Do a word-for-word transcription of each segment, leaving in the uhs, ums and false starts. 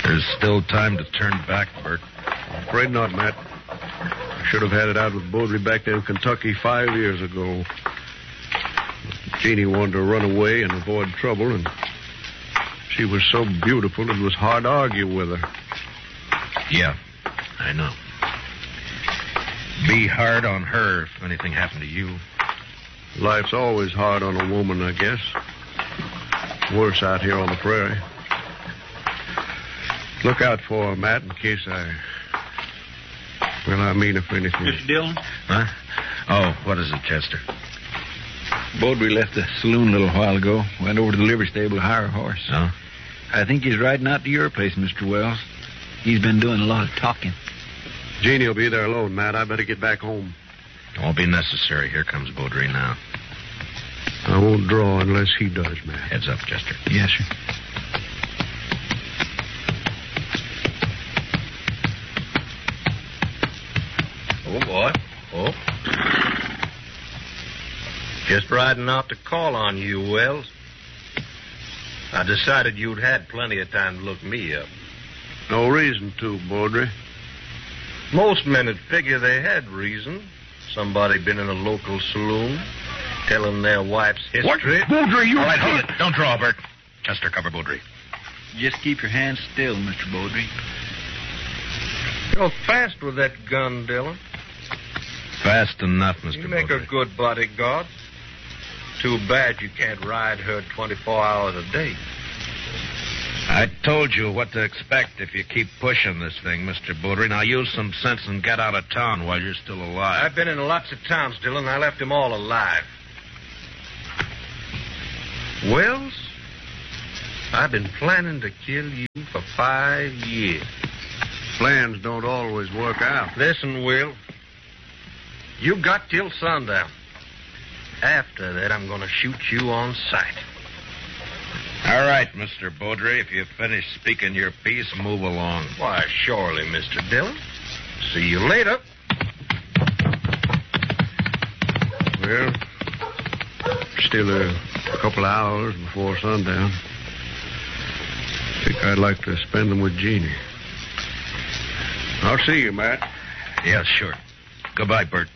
There's still time to turn back, Bert. I'm afraid not, Matt. I should have had it out with Beaudry back there in Kentucky five years ago. Jeannie wanted to run away and avoid trouble, and she was so beautiful it was hard to argue with her. Yeah, I know. Be hard on her if anything happened to you. Life's always hard on a woman, I guess. Worse out here on the prairie. Look out for her, Matt, in case I... Well, I mean, if anything... Mister Dillon? Huh? Oh, what is it, Chester? Beaudry left the saloon a little while ago. Went over to the livery stable to hire a horse. Oh? I think he's riding out to your place, Mister Wells. He's been doing a lot of talking. Jeannie will be there alone, Matt. I better get back home. It won't be necessary. Here comes Beaudry now. I won't draw unless he does, Matt. Heads up, Chester. Yes, sir. Oh, boy. Oh. Just riding out to call on you, Wells. I decided you'd had plenty of time to look me up. No reason to, Beaudry. Most men would figure they had reason. Somebody been in a local saloon, telling their wife's history. What? Beaudry, you... All right, hold it. Don't draw, Bert. Chester, cover Beaudry. Just keep your hands still, Mister Beaudry. You're fast with that gun, Dillon. Fast enough, Mister You make Beaudry. a good bodyguard. Too bad you can't ride her twenty-four hours a day. I told you what to expect if you keep pushing this thing, Mister Beaudry. Now use some sense and get out of town while you're still alive. I've been in lots of towns, Dillon. I left them all alive. Wells, I've been planning to kill you for five years. Plans don't always work out. Listen, Will. You got till sundown. After that, I'm going to shoot you on sight. All right, Mister Beaudry. If you've finished speaking your piece, move along. Why, surely, Mister Dillon. See you later. Well, still a couple of hours before sundown. I think I'd like to spend them with Jeannie. I'll see you, Matt. Yeah, sure. Goodbye, Bert.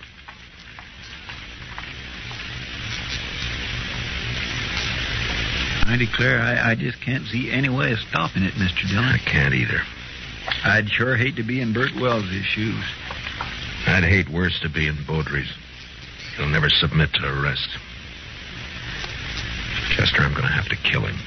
I declare I, I just can't see any way of stopping it, Mister Dillon. I can't either. I'd sure hate to be in Bert Wells' shoes. I'd hate worse to be in Beaudry's. He'll never submit to arrest. Chester, I'm going to have to kill him.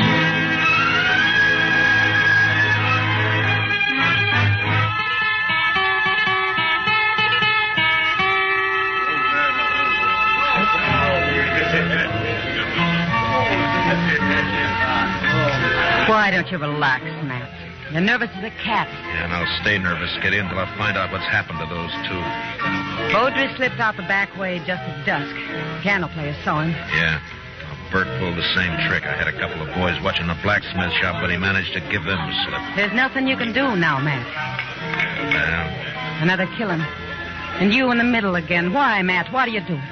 Why don't you relax, Matt? You're nervous as a cat. Yeah, and I'll stay nervous, Kitty, until I find out what's happened to those two. Beaudry slipped out the back way just at dusk. Piano player saw him. Yeah. Bert pulled the same trick. I had a couple of boys watching the blacksmith shop, but he managed to give them the slip. There's nothing you can do now, Matt. Well, Another killing. And you in the middle again. Why, Matt? Why do you do it?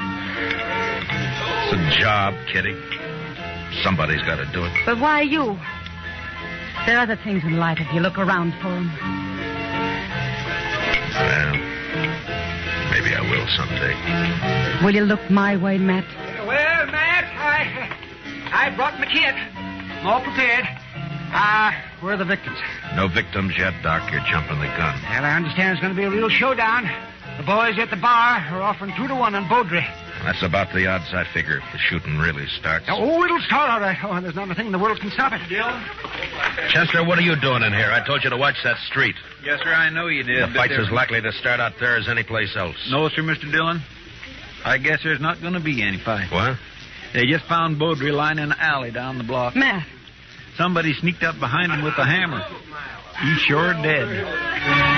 it's a job, Kitty. Somebody's got to do it. But why you? There are other things in life if you look around for them. Well, maybe I will someday. Will you look my way, Matt? Well, Matt, I I brought my kit. I'm all prepared. Ah, uh, where are the victims? No victims yet, Doc. You're jumping the gun. Well, I understand it's going to be a real showdown. The boys at the bar are offering two to one on Beaudry. That's about the odds I figure if the shooting really starts. Oh, it'll start all right. Oh, there's not a thing in the world can stop it. Dillon? Chester, what are you doing in here? I told you to watch that street. Yes, sir, I know you did. The fight's as likely to start out there as any place else. No, sir, Mister Dillon. I guess there's not going to be any fight. What? They just found Beaudry lying in an alley down the block. Matt. Somebody sneaked up behind him with a hammer. He's sure dead.